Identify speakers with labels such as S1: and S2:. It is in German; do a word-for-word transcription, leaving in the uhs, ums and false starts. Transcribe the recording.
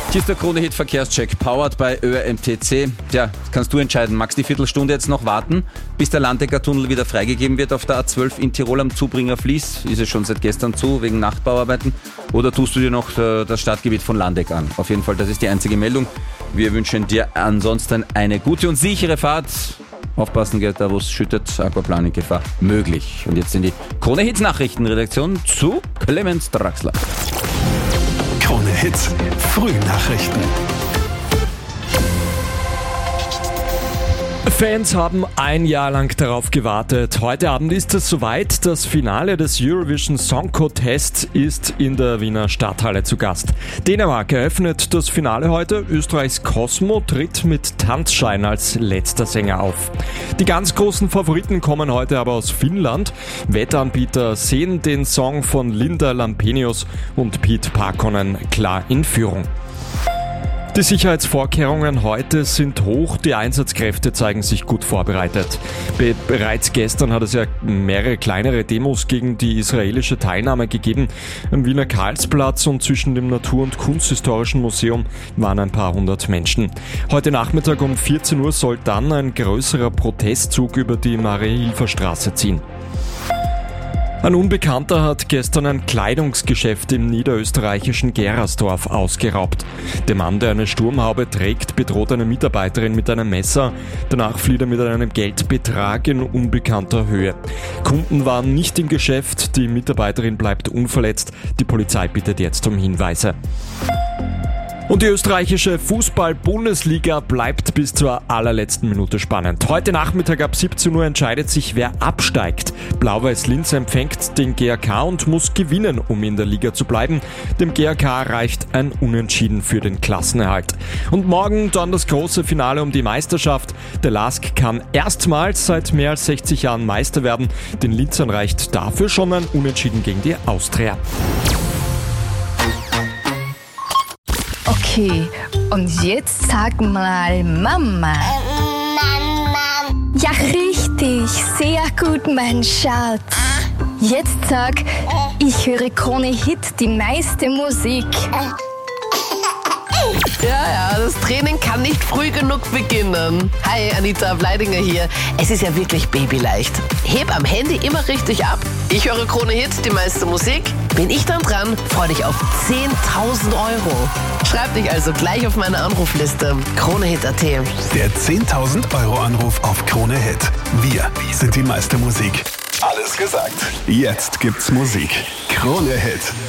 S1: Hier ist der Krone-Hit Verkehrscheck, powered by Ö R M T C. Tja, kannst du entscheiden, magst du die Viertelstunde jetzt noch warten, bis der Landecker Tunnel wieder freigegeben wird auf der A zwölf in Tirol am Zubringer Fließ? Ist es schon seit gestern zu, wegen Nachtbauarbeiten? Oder tust du dir noch das Stadtgebiet von Landeck an? Auf jeden Fall, das ist die einzige Meldung. Wir wünschen dir ansonsten eine gute und sichere Fahrt. Aufpassen, Geld, da wo es schüttet, Aquaplaning-Gefahr möglich. Und jetzt sind die Krone-Hits-Nachrichtenredaktion zu Clemens Draxler.
S2: Krone-Hits Frühnachrichten.
S3: Fans haben ein Jahr lang darauf gewartet. Heute Abend ist es soweit. Das Finale des Eurovision Song Contest ist in der Wiener Stadthalle zu Gast. Dänemark eröffnet das Finale heute. Österreichs Cosmo tritt mit Tanzschein als letzter Sänger auf. Die ganz großen Favoriten kommen heute aber aus Finnland. Wettanbieter sehen den Song von Linda Lampenius und Pete Parkkonen klar in Führung. Die Sicherheitsvorkehrungen heute sind hoch, die Einsatzkräfte zeigen sich gut vorbereitet. Be- bereits gestern hat es ja mehrere kleinere Demos gegen die israelische Teilnahme gegeben. Am Wiener Karlsplatz und zwischen dem Natur- und Kunsthistorischen Museum waren ein paar hundert Menschen. Heute Nachmittag um vierzehn Uhr soll dann ein größerer Protestzug über die Marie-Hilfer-Straße ziehen. Ein Unbekannter hat gestern ein Kleidungsgeschäft im niederösterreichischen Gerasdorf ausgeraubt. Der Mann, der eine Sturmhaube trägt, bedroht eine Mitarbeiterin mit einem Messer. Danach flieht er mit einem Geldbetrag in unbekannter Höhe. Kunden waren nicht im Geschäft, die Mitarbeiterin bleibt unverletzt. Die Polizei bittet jetzt um Hinweise. Und die österreichische Fußball-Bundesliga bleibt bis zur allerletzten Minute spannend. Heute Nachmittag ab siebzehn Uhr entscheidet sich, wer absteigt. Blau-Weiß Linz empfängt den G A K und muss gewinnen, um in der Liga zu bleiben. Dem G A K reicht ein Unentschieden für den Klassenerhalt. Und morgen dann das große Finale um die Meisterschaft. Der L A S K kann erstmals seit mehr als sechzig Jahren Meister werden. Den Linzern reicht dafür schon ein Unentschieden gegen die Austria.
S4: Okay, und jetzt sag mal Mama.
S5: Mama.
S4: Ja, richtig, sehr gut, mein Schatz. Jetzt sag, ich höre Krone-Hit, die meiste Musik.
S5: Ja, ja, das Training kann nicht früh genug beginnen. Hi, Anita Bleidinger hier. Es ist ja wirklich babyleicht. Heb am Handy immer richtig ab. Ich höre Krone-Hit, die meiste Musik. Bin ich dann dran, freu dich auf zehntausend Euro. Schreib dich also gleich auf meine Anrufliste. Krone-Hit Punkt at.
S2: Der zehntausend Euro Anruf auf Krone-Hit. Wir sind die meiste Musik. Alles gesagt. Jetzt gibt's Musik. Krone-Hit.